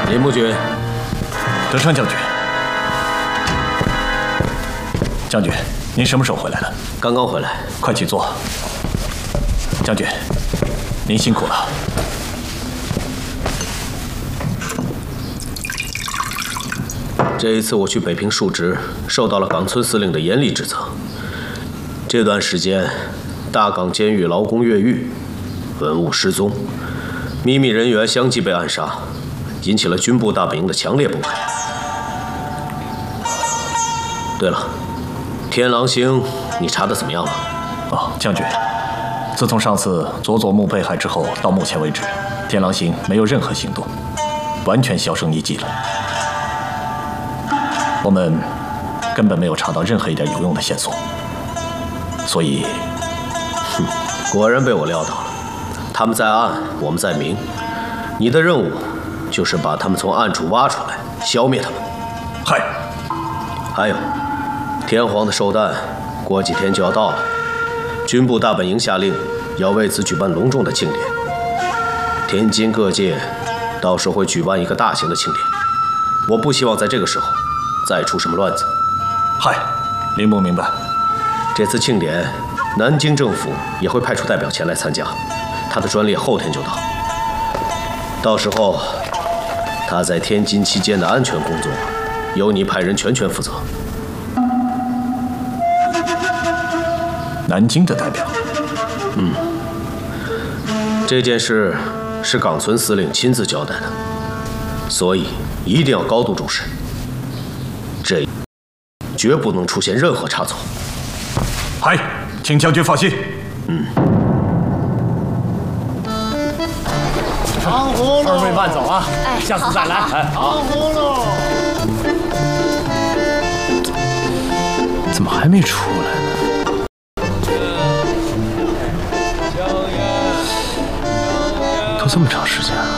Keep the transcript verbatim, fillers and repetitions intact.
林步军， 德昌将军，将军，您什么时候回来的？ 刚刚回来。 快去坐。将军，您辛苦了。 这一次我去北平述职，受到了冈村司令的严厉指责。这段时间，大冈监狱劳工越狱，文物失踪，秘密人员相继被暗杀，引起了军部大本营的强烈不满。对了，天狼星，你查的怎么样了？ 哦，将军，自从上次佐佐木被害之后，到目前为止，天狼星没有任何行动，完全销声匿迹了。我们根本没有查到任何一点有用的线索，所以， 哼，果然被我料到了。他们在暗，我们在明。你的任务就是把他们从暗处挖出来，消灭他们。 嗨， 还有，天皇的寿诞过几天就要到了，军部大本营下令要为此举办隆重的庆典。天津各界到时候会举办一个大型的庆典，我不希望在这个时候再出什么乱子。 嗨，林木明白。 这次庆典，南京政府也会派出代表前来参加，他的专列后天就到。到时候，他在天津期间的安全工作，由你派人全权负责。 南京的代表？ 嗯，这件事是冈村司令亲自交代的，所以一定要高度重视。这绝不能出现任何差错。 嗨，请将军放心。 嗯。 糖葫芦， 二位慢走啊！ 哎， 下次再来。哎，好。 糖葫芦， 怎么还没出来呢？都这么长时间了。